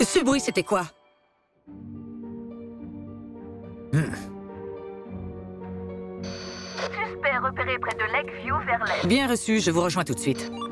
Ce bruit, c'était quoi? Suspect repéré près de Lakeview vers l'est. Bien reçu, je vous rejoins tout de suite.